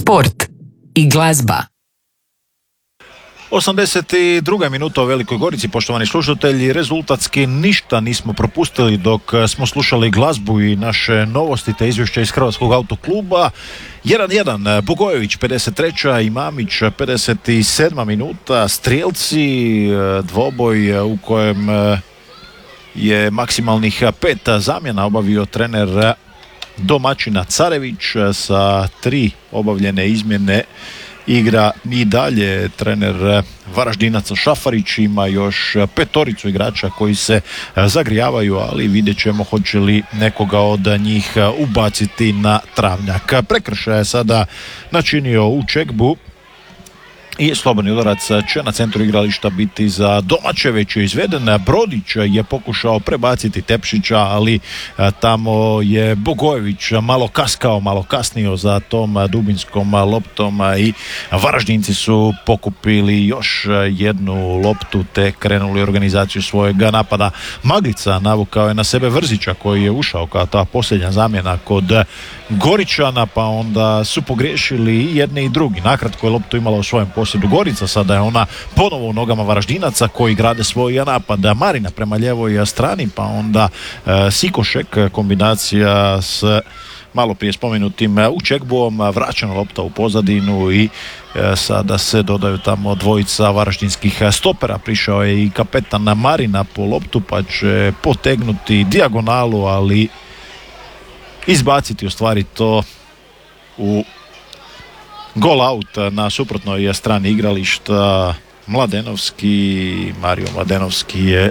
sport i glazba. 82. minuta u Velikoj Gorici, poštovani slušatelji, rezultatski ništa nismo propustili dok smo slušali glazbu i naše novosti te izvješća iz Hrvatskog autokluba. 1-1, Bogojević 53. i Mamić 57. minuta, Strijelci, dvoboj u kojem je maksimalnih 5 zamjena obavio trener domaćina Carević sa 3 obavljene izmjene. Igra i dalje trener Varaždinaca Šafarić, ima još 5 igrača koji se zagrijavaju, ali vidjet ćemo hoće li nekoga od njih ubaciti na travnjak. Prekršaj je sada načinio u Čekbu i slobodni udarac će na centru igrališta biti za domaće, već je izveden. Brodić je pokušao prebaciti Tepšića, ali tamo je Bogojević malo kaskao, malo kasnio za tom dubinskom loptom i Varaždinci su pokupili još jednu loptu te krenuli organizaciju svojeg napada. Maglica navukao je na sebe Vrzića koji je ušao kao ta posljednja zamjena kod Goričana, pa onda su pogriješili i jedni i drugi. Nakratko je loptu imala u svojem posjedu Gorica, sada je ona ponovo u nogama Varaždinaca koji grade svoj napad. Marina prema ljevoj strani, pa onda Sikošek, kombinacija s malo prije spomenutim Učekbuom, vraćana lopta u pozadinu i sada se dodaju tamo dvojica varaždinskih stopera. Prišao je i kapetan Marina po loptu, pa će potegnuti dijagonalu, ali izbaciti u stvari to u gol out na suprotnoj strani igrališta. Mario Mladenovski je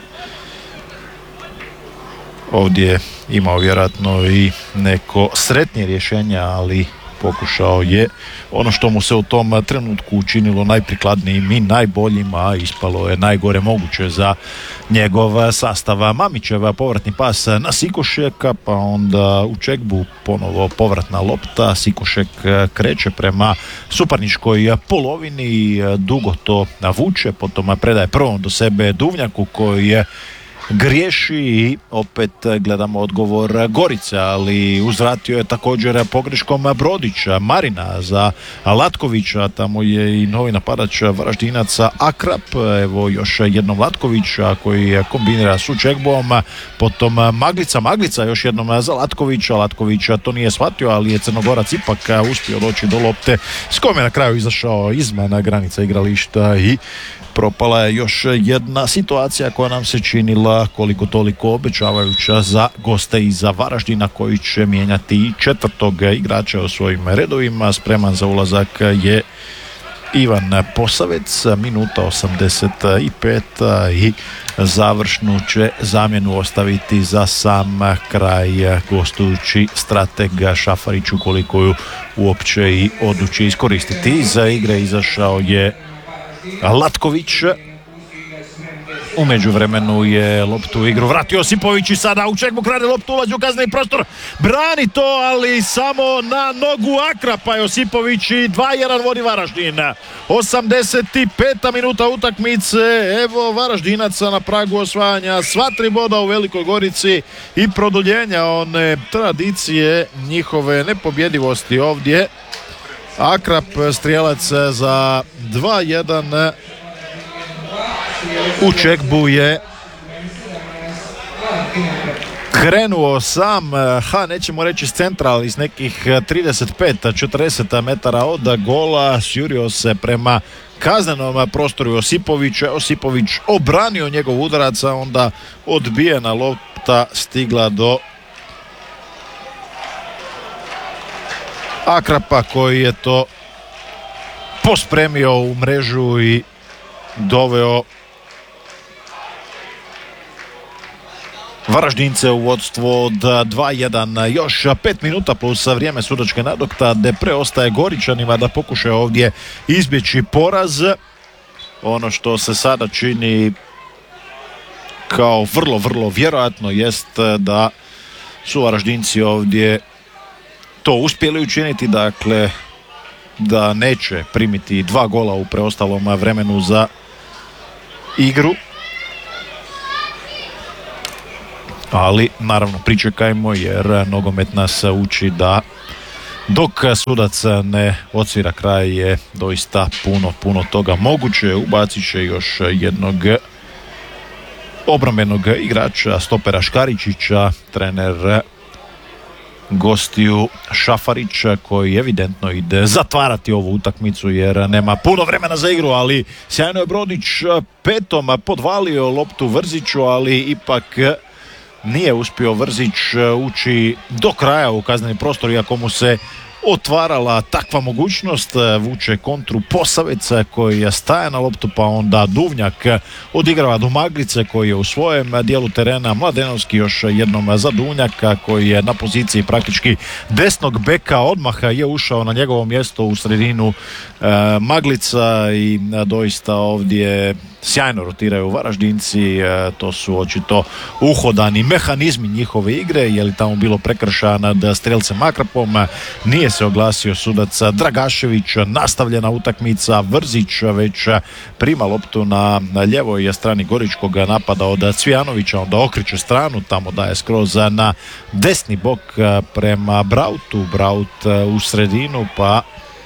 ovdje imao vjerojatno i neko sretnije rješenje, ali pokušao je ono što mu se u tom trenutku učinilo najprikladnijim i najboljim, a ispalo je najgore moguće za njegov sastav. Mamićeva povratni pas na Sikošeka, pa onda u Čekbu ponovo povratna lopta. Sikošek kreće prema suparničkoj polovini, dugo to vuče, potom predaje prvom do sebe Duvnjaku koji je griješi i opet gledamo odgovor Gorice, ali uzvratio je također pogreškom Brodića. Marina za Latkovića, tamo je i novi napadač Varaždinaca Akrap, evo još jednom Latkovića koji kombinira s Čekbom, potom Maglica još jednom za Latkovića to nije shvatio, ali je Crnogorac ipak uspio doći do lopte s kojom je na kraju izašao izvan granica igrališta i propala je još jedna situacija koja nam se činila koliko toliko obećavajuća za goste iza Varaždina koji će mijenjati i 4. igrača u svojim redovima. Spreman za ulazak je Ivan Posavec, minuta 85 i završnu će zamjenu ostaviti za sam kraj gostujući strateg Šafarić, ukoliko ju uopće i odluči iskoristiti. Iz igre izašao je Latković. U međuvremenu je loptu u igru vratio Josipović i sada u Čekbu krade loptu, ulazi u kazneni prostor, brani to, ali samo na nogu Akrapa. Josipović i 2-1 vodi Varaždin. 85. minuta utakmice, evo Varaždinaca na pragu osvajanja sva 3 boda u Velikoj Gorici i produljenja one tradicije njihove nepobjedivosti ovdje. Akrap strijelac za 2-1 u Čekbu je krenuo sam, nećemo reći s centra, ali iz nekih 35-40 metara od gola, sjurio se prema kaznenom prostoru Josipovića. Josipović obranio njegov udarac, a onda odbijena lopta stigla do Akrapa koji je to pospremio u mrežu i doveo Varaždince u vodstvo od 2-1. Još 5 minuta plus vrijeme sudačke nadoknade preostaje Goričanima da pokušaju ovdje izbjeći poraz. Ono što se sada čini kao vrlo vjerojatno jest da su Varaždinci ovdje to uspjeli učiniti, dakle da neće primiti 2 gola u preostalom vremenu za igru. Ali naravno pričekajmo, jer nogomet nas uči da dok sudac ne odsvira kraj je doista puno toga moguće. Ubacit će još jednog obrambenog igrača, stopera Škaričića, trener gostiju Šafarića, koji evidentno ide zatvarati ovu utakmicu jer nema puno vremena za igru, ali sjajno je Brodić petom podvalio loptu Vrziću, ali ipak nije uspio Vrzić ući do kraja u kazneni prostor, iako mu se otvarala takva mogućnost. Vuče kontru Posavec koji staje na loptu, pa onda Duvnjak odigrava do Maglice koji je u svojem dijelu terena, Mladenovski još jednom za Duvnjaka koji je na poziciji praktički desnog beka, odmah je ušao na njegovo mjesto u sredinu Maglica i doista ovdje sjajno rotiraju Varaždinci. To su očito uhodani mehanizmi njihove igre. Je li tamo bilo prekršaja nad strelcem Akrapom? Nije se oglasio sudac Dragašević. Nastavljena utakmica, Vrzić već prima loptu na ljevoj strani Goričkog napada od Cvijanovića, onda okreće stranu, tamo daje skroz na desni bok prema Brautu, Braut u sredinu, pa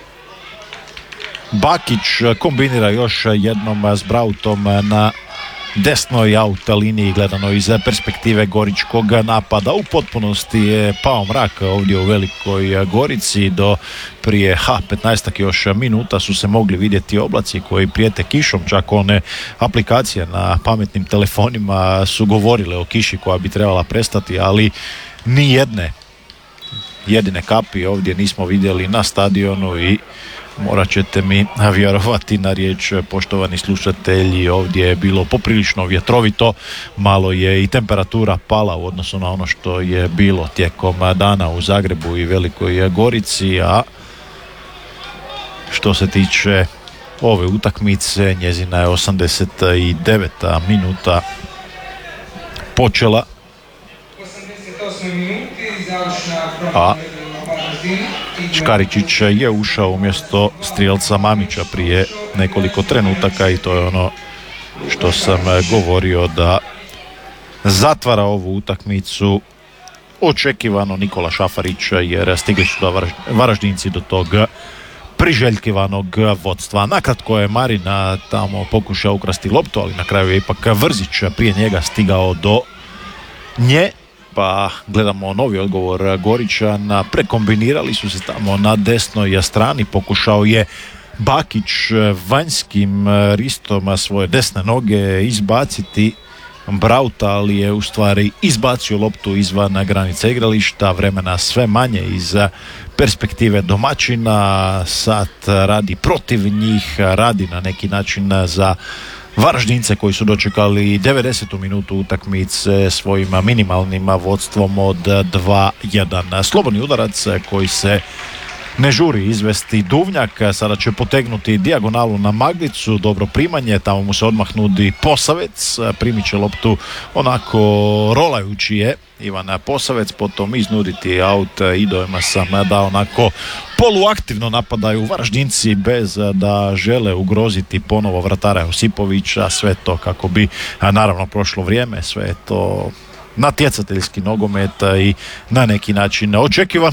Bakić kombinira još jednom s Brautom na desnoj auta liniji, gledano iz perspektive Goričkog napada. U potpunosti je pao mrak ovdje u Velikoj Gorici. Do prije 15 još minuta su se mogli vidjeti oblaci koji prijete kišom, čak one aplikacije na pametnim telefonima su govorile o kiši koja bi trebala prestati, ali ni jedine kapi ovdje nismo vidjeli na stadionu i morat ćete mi vjerovati na riječ, poštovani slušatelji, ovdje je bilo poprilično vjetrovito, malo je i temperatura pala u odnosu na ono što je bilo tijekom dana u Zagrebu i Velikoj Gorici, a što se tiče ove utakmice, njezina je 89. minuta počela, a Škaričić je ušao umjesto strijelca Mamića prije nekoliko trenutaka i to je ono što sam govorio da zatvara ovu utakmicu očekivano Nikola Šafarić, jer stigli su da Varaždinci do tog priželjkivanog vodstva. Nakratko je Marina tamo pokušao ukrasti loptu, ali na kraju je ipak Vrzić prije njega stigao do nje. Pa gledamo novi odgovor Goričana, prekombinirali su se tamo na desnoj strani, pokušao je Bakić vanjskim ristom svoje desne noge izbaciti Brauta, ali je u stvari izbacio loptu izvan granice igrališta. Vremena sve manje iz perspektive domaćina, sat radi protiv njih, radi na neki način za Varaždince koji su dočekali 90. minutu utakmice svojim minimalnim vodstvom od 2-1. Slobodni udarac koji se ne žuri izvesti Duvnjak, sada će potegnuti dijagonalu na Maglicu, dobro primanje, tamo mu se odmah nudi Posavec, primit će loptu onako rolajući je Ivan Posavec, potom iznuditi aut Idojma sam da onako poluaktivno napadaju Varaždinci bez da žele ugroziti ponovo vratara Josipovića, sve to kako bi naravno prošlo vrijeme, sve je to natjecateljski nogomet i na neki način očekivano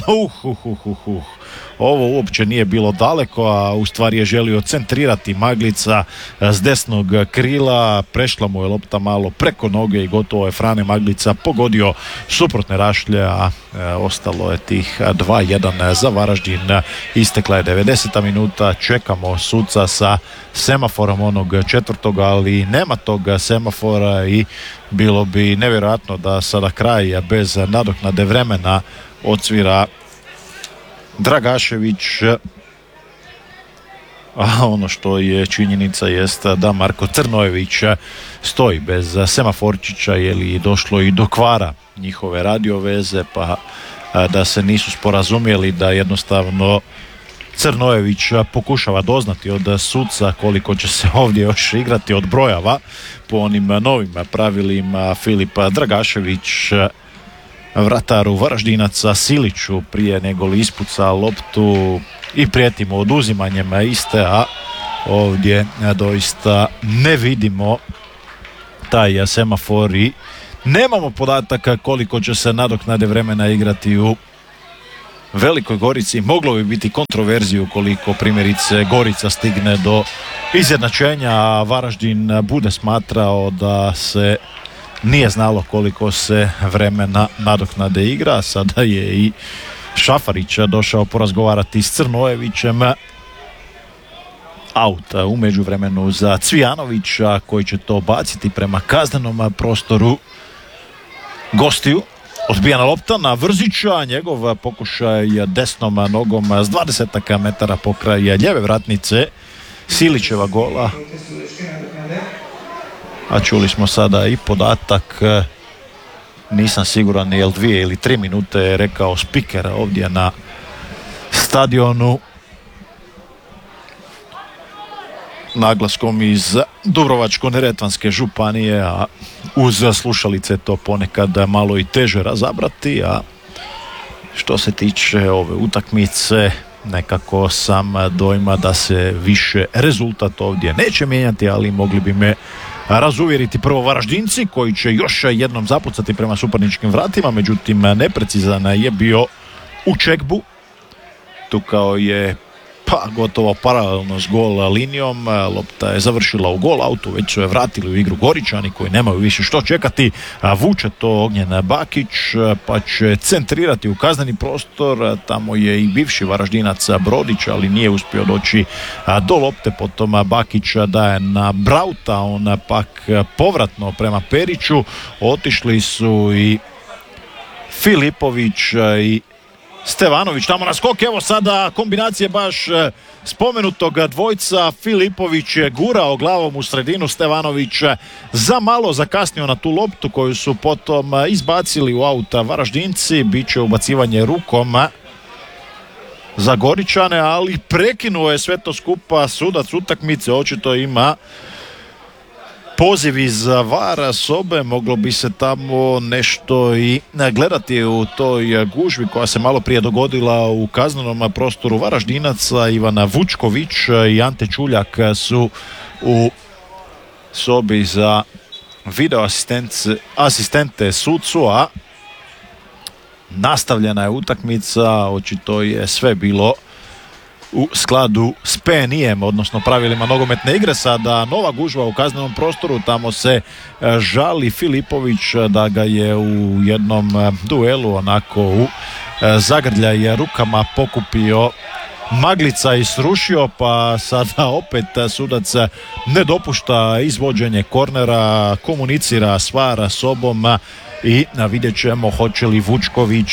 ovo uopće nije bilo daleko, a u stvari je želio centrirati Maglica s desnog krila, prešla mu je lopta malo preko noge i gotovo je Frane Maglica pogodio suprotne rašlje, a ostalo je tih 2-1 za Varaždin. Istekla je 90. minuta, čekamo suca sa semaforom onog četvrtog, ali nema tog semafora i bilo bi nevjerojatno da sada kraj bez nadoknade vremena odsvira Dragašević, a ono što je činjenica jest da Marko Crnojević stoji bez semaforčića, je li došlo i do kvara njihove radioveze, pa da se nisu sporazumjeli da jednostavno Crnojević pokušava doznati od suca koliko će se ovdje još igrati od brojeva po onim novim pravilima. Filip Dragašević, vrataru Varaždinaca Siliću, prije nego li ispuca loptu i prijeti mu oduzimanjem iste, a ovdje doista ne vidimo taj semafor i nemamo podataka koliko će se nadoknade vremena igrati u Velikoj Gorici moglo bi biti kontroverziju ukoliko primjerice Gorica stigne do izjednačenja, a Varaždin bude smatrao da se nije znalo koliko se vremena nadoknade igra. Sada je i Šafarić došao porazgovarati s Crnojevićem. Aut u međuvremenu za Cvijanovića koji će to baciti prema kaznenom prostoru gostiju. Odbijana lopta na Vrzića, njegov pokušaj desnom nogom s 20 metara pokraj lijeve vratnice Silićeva gola. A čuli smo sada i podatak, nisam siguran je li 2 ili 3 minute je rekao spiker ovdje na stadionu. Naglaskom iz Dubrovačko-neretvanske županije, a uz slušalice to ponekad malo i teže razabrati. A što se tiče ove utakmice, nekako sam dojma da se više rezultat ovdje neće mijenjati, ali mogli bi me razuvjeriti prvo Varaždinci koji će još jednom zapucati prema suparničkim vratima, međutim neprecizan je bio u čekbu. Tukao je gotovo paralelno s gol linijom, lopta je završila u gol autu, već su je vratili u igru Goričani koji nemaju više što čekati. Vuče to Ognjen Bakić pa će centrirati u kazneni prostor, tamo je i bivši Varaždinac Brodić, ali nije uspio doći do lopte. Potom Bakić daje na Brauta, on pak povratno prema Periću. Otišli su i Filipović i Stevanović tamo na skok. Evo sada kombinacije baš spomenutog dvojca. Filipović je gurao glavom u sredinu, Stevanović za malo zakasnio na tu loptu koju su potom izbacili u auta Varaždinci. Biće ubacivanje rukom za Goričane, ali prekinuo je sve to skupa sudac utakmice. Očito ima poziv iz VAR sobe, moglo bi se tamo nešto i gledati u toj gužvi koja se malo prije dogodila u kaznenom prostoru Varaždinaca. Ivana Vučković i Ante Čuljak su u sobi za video asistente sucu, a nastavljena je utakmica. Očito je sve bilo u skladu s PNI-em, odnosno pravilima nogometne igre. Sada nova gužva u kaznenom prostoru, tamo se žali Filipović da ga je u jednom duelu onako u zagrljaj rukama pokupio Maglica i srušio, pa sada opet sudac ne dopušta izvođenje kornera, komunicira s VAR sobom i vidjet ćemo hoće li Vučković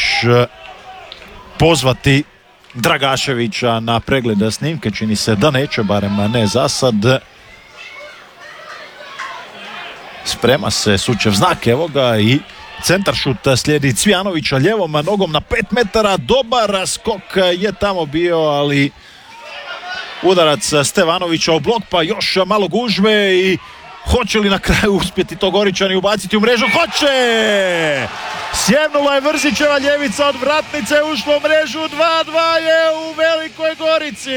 pozvati Dragaševića na pregled snimke. Čini se da neće, barem ne za sad. Sprema se Sučev znak, evo ga, i centaršut slijedi Cvijanovića ljevom nogom na 5 metara. Dobar skok je tamo bio, ali udarac Stevanovića u blok, pa još malo gužve i hoće li na kraju uspjeti to Goričani ubaciti u mrežu? Hoće! Sjevnula je Vrzićeva ljevica od vratnice, ušlo u mrežu, 2-2 je u Velikoj Gorici.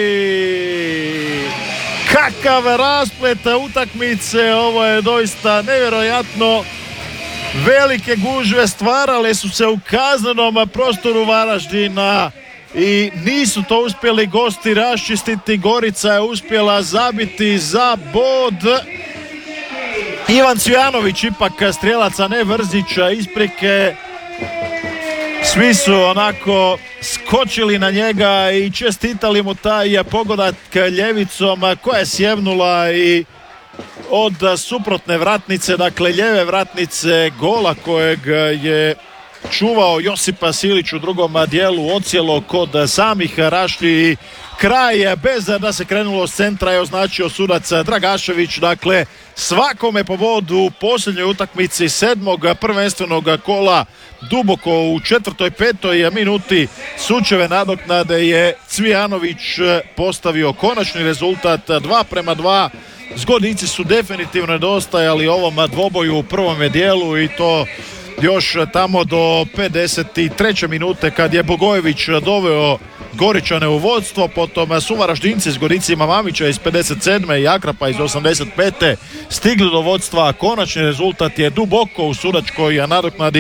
Kakav rasplet utakmice, ovo je doista nevjerojatno. Velike gužve stvarale su se u kaznenom prostoru Varaždina i nisu to uspjeli gosti raščistiti. Gorica je uspjela zabiti za bod. Ivan Cvijanović ipak strijelac, a ne Vrzića, isprike. Svi su onako skočili na njega i čestitali mu taj pogodak ljevicom koja je sjevnula i od suprotne vratnice, dakle lijeve vratnice, gola kojeg je čuvao Josipa Silić u drugom dijelu ocijelo kod samih rašlji. Kraj bez da se krenulo s centra je označio sudac Dragašević. Dakle, svakome po bodu u posljednjoj utakmici 7. prvenstvenog kola. Duboko u 4. 5. minuti Sučeve nadoknade je Cvijanović postavio konačni rezultat 2:2. Zgodnici su definitivno nedostajali ovom dvoboju u prvom dijelu i to još tamo do 53. minute kad je Bogojević doveo Goričane u vodstvo. Potom su Varaždinci s Goricima Mamića iz 57. i Akrapa iz 85. stigli do vodstva. Konačni rezultat je duboko u sudačkoj nadoknadi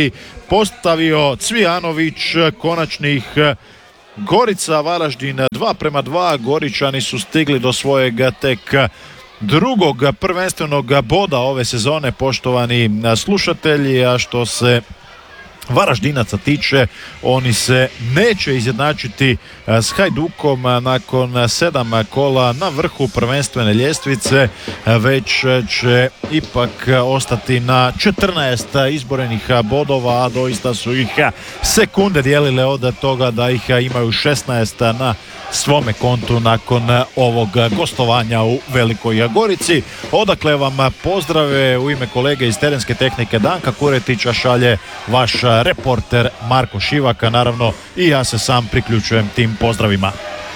postavio Cvijanović. Konačnih Gorica Varaždin 2:2. Goričani su stigli do svojeg tek drugog prvenstvenog boda ove sezone, poštovani slušatelji, a što se Varaždinaca tiče, oni se neće izjednačiti s Hajdukom nakon 7 kola na vrhu prvenstvene ljestvice, već će ipak ostati na 14 izborenih bodova, a doista su ih sekunde dijelile od toga da ih imaju 16 na svome kontu nakon ovog gostovanja u Velikoj Gorici. Odakle vam pozdrave u ime kolege iz terenske tehnike Danka Kuretića šalje vaš reporter Marko Šivaka, naravno i ja se sam priključujem tim pozdravima.